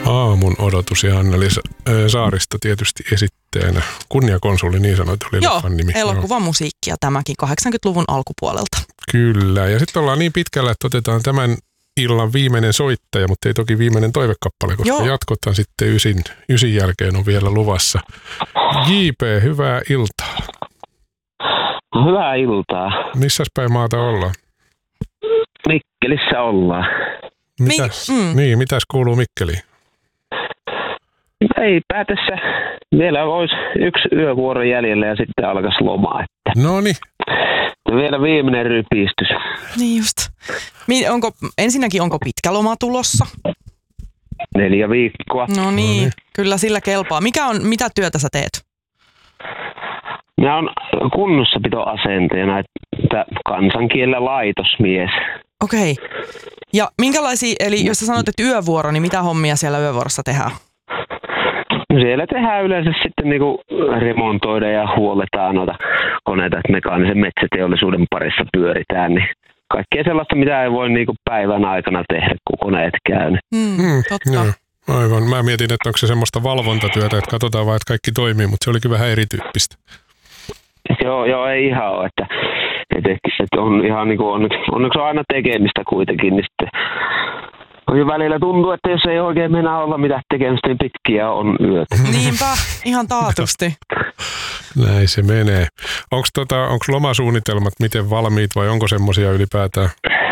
Aamun odotus ja Anneli Saaristo tietysti esittäjänä. Kunniakonsuli, niin sanoit, oli leffan nimi. Elokuvamusiikkia tämäkin 80-luvun alkupuolelta. Kyllä, ja sitten ollaan niin pitkällä, että otetaan tämän illan viimeinen soittaja, mutta ei toki viimeinen toivekappale, koska jatkothan sitten ysin jälkeen on vielä luvassa. JP, hyvää iltaa. Hyvää iltaa. Missäs päin maata ollaan? Mikkelissä ollaan. Mitäs kuuluu Mikkeliin? Eipä tässä. Vielä olisi yksi yövuoro jäljellä ja sitten alkaisi loma. Noniin. Vielä viimeinen rypistys. Niin just. Ensinnäkin onko pitkä loma tulossa? 4 viikkoa. No niin, kyllä sillä kelpaa. Mitä työtä sä teet? Minä olen kunnossapitoasentajana, että kansankielellä laitosmies. Okei. Ja minkälaisia, eli jos sä sanot, että yövuoro, niin mitä hommia siellä yövuorossa tehdään? Siellä tehdään yleensä sitten niinku remontoida ja huolletaan noita koneita, että mekaanisen metsäteollisuuden parissa pyöritään. Niin kaikkea sellaista, mitä ei voi niinku päivän aikana tehdä, kun koneet käy. Totta. Joo, aivan. Mä mietin, että onko se semmoista valvontatyötä, että katsotaan vaan, että kaikki toimii, mutta se olikin vähän erityyppistä. Joo, ei ihan ole, että on ihan niinku onneksi on aina tekemistä kuitenkin, niin sitten välillä tuntuu, että jos ei oikein mennä olla mitään tekemistä, niin pitkiä on yöt. Niinpä, ihan taatusti. Näin se menee. Onko lomasuunnitelmat miten valmiit vai onko semmoisia ylipäätään?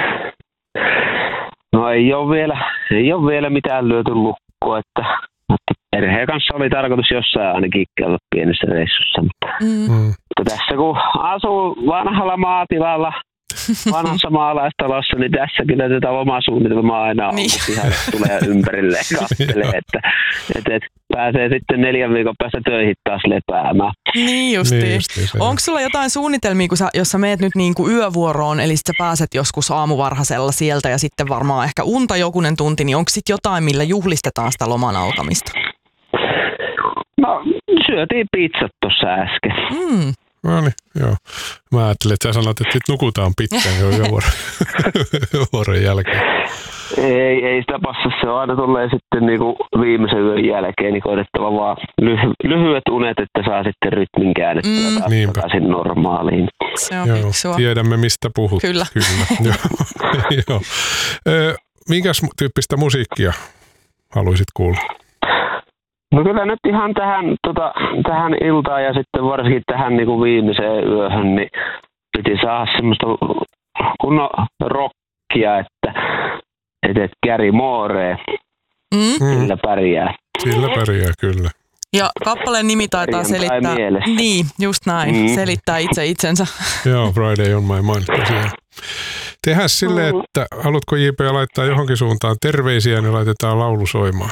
No ei ole vielä mitään lyöty lukkoa, että perheen kanssa oli tarkoitus jossain ainakin käydä pienessä reissussa. Mutta tässä kun asuu vanhalla maatilalla, vanhassa maalaistalossa, niin tässä kyllä tätä omaa suunnitelmaa aina on, mutta ihan tulee ympärille ja katselee, että pääsee sitten 4 viikon päästä töihin taas lepäämään. Niin justiin. Onko sulla jotain suunnitelmia, jos sä meet nyt niin kuin yövuoroon, eli sä pääset joskus aamuvarhaisella sieltä ja sitten varmaan ehkä unta jokunen tunti, niin onko sitten jotain, millä juhlistetaan sitä loman alkamista? No, syötiin pizzat tuossa äsken. No niin, joo. Mä ajattelin, että sä sanot, että sit nukutaan pitkään jo vuoron jälkeen. Ei sitä passa. Se on aina tulee sitten niinku viimeisen yön jälkeen niin koetettava vaan lyhyet unet, että saa sitten rytmin käännettyä takaisin normaaliin. Se on fiksua. Tiedämme, mistä puhut. Kyllä. Joo. Minkäs tyyppistä musiikkia haluaisit kuulla? No kyllä nyt ihan tähän iltaan ja sitten varsinkin tähän niinku viimeiseen yöhön, niin piti saada semmoista kunnon rockia, että Gary Moore, sillä pärjää. Sillä pärjää, kyllä. Ja kappaleen nimi taitaa selittää. Niin, just näin. Selittää itsensä. Joo, Friday on my mind tosiaan. Tehdään silleen, että haluatko JP laittaa johonkin suuntaan terveisiä, niin laitetaan laulu soimaan.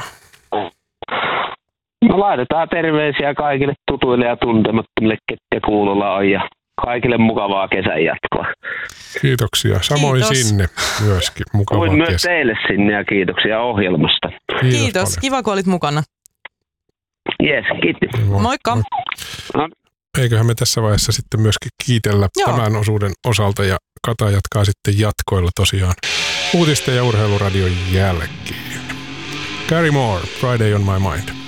No laitetaan terveisiä kaikille tutuille ja tuntemattomille, ketkä kuulolla on, ja kaikille mukavaa kesän jatkoa. Kiitoksia. Samoin sinne myöskin. Mukavaa kesää. Myös teille sinne ja kiitoksia ohjelmasta. Kiitos. Kiva, kun olit mukana. Jes, kiitos. Moikka. Eiköhän me tässä vaiheessa sitten myöskin kiitellä tämän osuuden osalta ja Kata jatkaa sitten jatkoilla tosiaan uutisten ja urheiluradion jälkeen. Gary Moore, Friday on my mind.